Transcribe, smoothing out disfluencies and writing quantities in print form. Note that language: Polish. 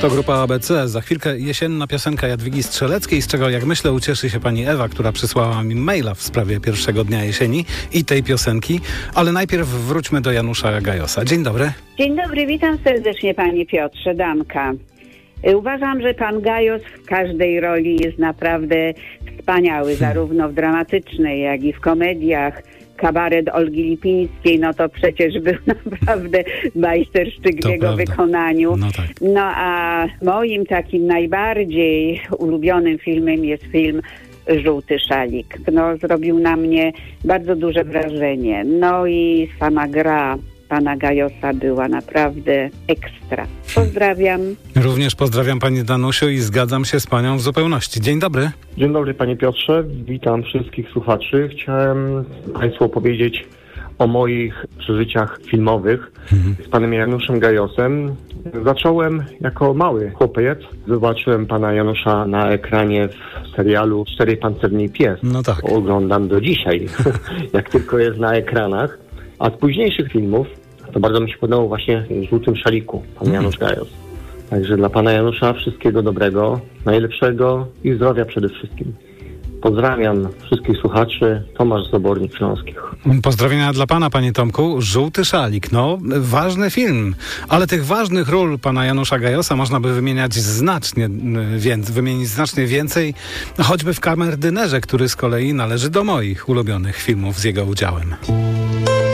To grupa ABC. Za chwilkę jesienna piosenka Jadwigi Strzeleckiej, z czego, jak myślę, ucieszy się pani Ewa, która przysłała mi maila w sprawie pierwszego dnia jesieni i tej piosenki. Ale najpierw wróćmy do Janusza Gajosa. Dzień dobry. Dzień dobry, witam serdecznie panie Piotrze, Danka. Uważam, że pan Gajos w każdej roli jest naprawdę wspaniały, zarówno w dramatycznej, jak i w komediach. Kabaret Olgi Lipińskiej, no to przecież był naprawdę majstersztyk w jego wykonaniu. No tak. No a moim takim najbardziej ulubionym filmem jest film Żółty szalik. No, zrobił na mnie bardzo duże wrażenie. No i sama gra pana Gajosa była naprawdę ekstra. Pozdrawiam. Również pozdrawiam pani Danusiu i zgadzam się z panią w zupełności. Dzień dobry. Dzień dobry panie Piotrze, witam wszystkich słuchaczy. Chciałem państwu opowiedzieć o moich przeżyciach filmowych z panem Januszem Gajosem. Zacząłem jako mały chłopiec. Zobaczyłem pana Janusza na ekranie w serialu Cztery Pancerni i Pies. No tak. Oglądam do dzisiaj, jak tylko jest na ekranach. A z późniejszych filmów to bardzo mi się podobał właśnie w Żółtym szaliku, pan Janusz Gajos. Także dla pana Janusza wszystkiego dobrego, najlepszego i zdrowia przede wszystkim. Pozdrawiam wszystkich słuchaczy, Tomasz z Obornik Śląskich. Pozdrowienia dla pana, panie Tomku. Żółty szalik, no ważny film, ale tych ważnych ról pana Janusza Gajosa można by wymienić znacznie więcej, choćby w Kamerdynerze, który z kolei należy do moich ulubionych filmów z jego udziałem.